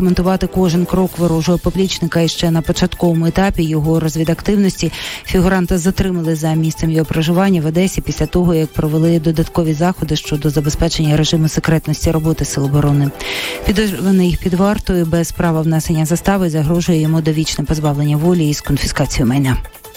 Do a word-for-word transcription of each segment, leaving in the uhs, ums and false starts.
коментувати кожен крок ворожого поплічника і ще на початковому етапі його розвідактивності. Фігуранта затримали за місцем його проживання в Одесі після того, як провели додаткові заходи щодо забезпечення режиму секретності роботи Сил оборони. Підозрюваний під вартою без права внесення застави, загрожує йому довічне позбавлення волі із конфіскацією майна.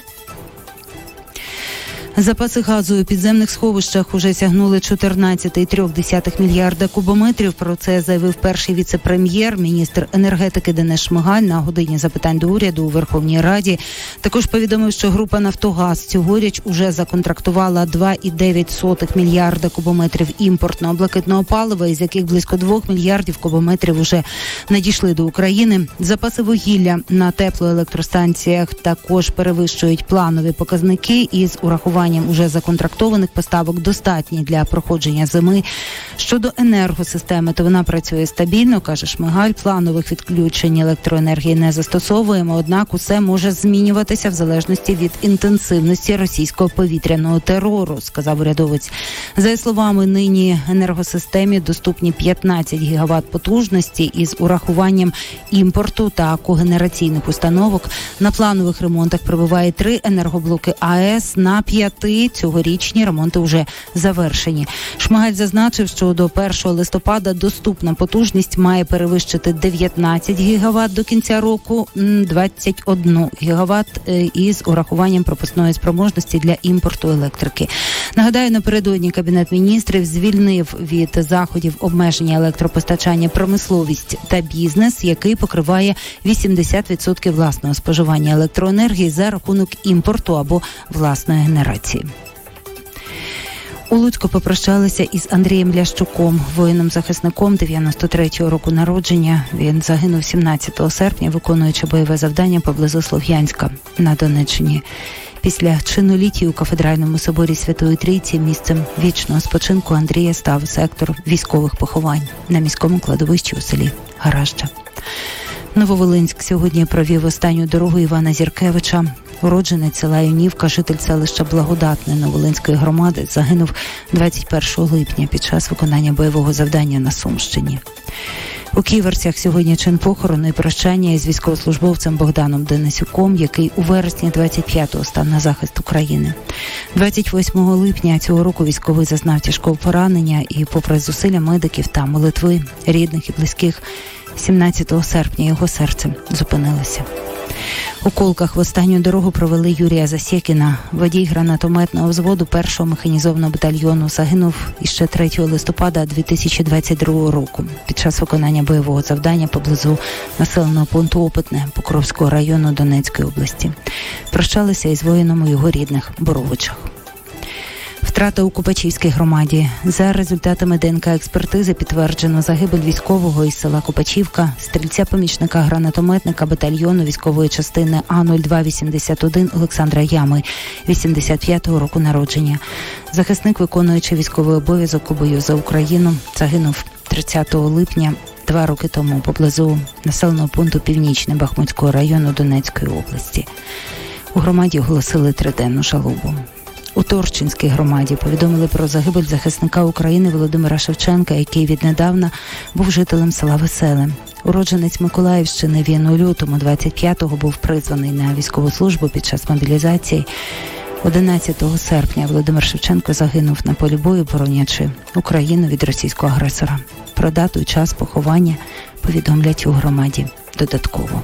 Запаси газу у підземних сховищах уже сягнули чотирнадцять цілих три десятих мільярда кубометрів. Про це заявив перший віце-прем'єр, міністр енергетики Денис Шмигаль на годині запитань до уряду у Верховній Раді. Також повідомив, що група «Нафтогаз» цьогоріч уже законтрактувала два цілих дев'ять сотих мільярда кубометрів імпортного блакитного палива, із яких близько двох мільярдів кубометрів уже надійшли до України. Запаси вугілля на теплоелектростанціях також перевищують планові показники із урахуванням уже законтрактованих поставок достатні для проходження зими. Щодо енергосистеми, то вона працює стабільно, каже Шмигаль. Планових відключень електроенергії не застосовуємо, однак усе може змінюватися в залежності від інтенсивності російського повітряного терору, сказав урядовець. За її словами, нині енергосистемі доступні п'ятнадцять гігават потужності із урахуванням імпорту та когенераційних установок. На планових ремонтах прибуває три енергоблоки АЕС, на п'яти цьогорічні ремонти вже завершені. Шмигаль зазначив, що до першого листопада доступна потужність має перевищити дев'ятнадцять гігават, до кінця року двадцять один гігават із урахуванням пропускної спроможності для імпорту електрики. Нагадаю, напередодні Кабінет міністрів звільнив від заходів обмеження електропостачання промисловість та бізнес, який покриває вісімдесят відсотків власного споживання електроенергії за рахунок імпорту або власної генерації. У Луцьку попрощалися із Андрієм Лящуком, воїном-захисником дев'яносто третього року народження. Він загинув сімнадцятого серпня, виконуючи бойове завдання поблизу Слов'янська на Донеччині. Після чинолітій у Кафедральному соборі Святої Трійці місцем вічного спочинку Андрія став сектор військових поховань на міському кладовищі у селі Гаражча. Нововолинськ сьогодні провів останню дорогу Івана Зіркевича. Уродженець села Юнівка, житель селища Благодатне Нововолинської громади, загинув двадцять першого липня під час виконання бойового завдання на Сумщині. У Ківерцях сьогодні чин похорону і прощання із військовослужбовцем Богданом Денисюком, який у вересні двадцять п'ятого став на захист України. двадцять восьмого липня цього року військовий зазнав тяжкого поранення і, попри зусилля медиків та молитви рідних і близьких, сімнадцятого серпня його серце зупинилося. У Колках в останню дорогу провели Юрія Засєкіна. Водій гранатометного взводу першого механізованого батальйону загинув іще третього листопада дві тисячі двадцять другого року під час виконання бойового завдання поблизу населеного пункту Опитне Покровського району Донецької області. Прощалися із воїном у його рідних Боровичах. Втрата у Купачівській громаді. За результатами ДНК-експертизи підтверджено загибель військового із села Купачівка, стрільця-помічника гранатометника батальйону військової частини А нуль два вісімдесят один Олександра Ями, вісімдесят п'ятого року народження. Захисник, виконуючи військовий обов'язок у бою за Україну, загинув тридцятого липня два роки тому поблизу населеного пункту Північне Бахмутського району Донецької області. У громаді оголосили триденну жалобу. У Торчинській громаді повідомили про загибель захисника України Володимира Шевченка, який віднедавна був жителем села Веселе. Уродженець Миколаївщини, він у лютому двадцять п'ятого був призваний на військову службу під час мобілізації. одинадцятого серпня Володимир Шевченко загинув на полі бою, боронячи Україну від російського агресора. Про дату і час поховання повідомлять у громаді додатково.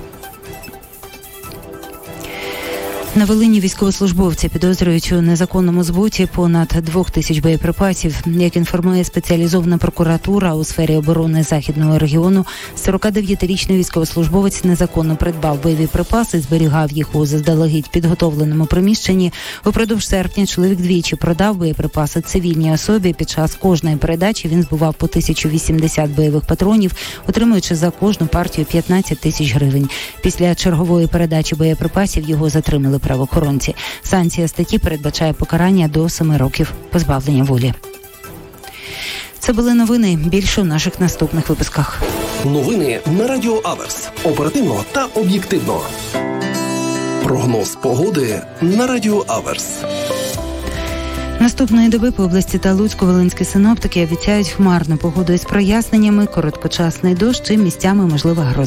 На Волині військовослужбовці підозрюють у незаконному збуті понад двох тисяч боєприпасів. Як інформує спеціалізована прокуратура у сфері оборони Західного регіону, сорокадев'ятирічний військовослужбовець незаконно придбав бойові припаси, зберігав їх у заздалегідь підготовленому приміщенні. Упродовж серпня чоловік двічі продав боєприпаси цивільній особі. Під час кожної передачі він збував по тисячу вісімдесят бойових патронів, отримуючи за кожну партію п'ятнадцять тисяч гривень. Після чергової передачі боєприпасів його затримали правоохоронці. Санкція статті передбачає покарання до семи років позбавлення волі. Це були новини. Більше в наших наступних випусках. Новини на Радіо Аверс. Оперативно та об'єктивно. Прогноз погоди на Радіо Аверс. Наступної доби по області та Луцьку волинські синоптики обіцяють хмарну погоду із проясненнями, короткочасний дощ і місцями можлива гроза.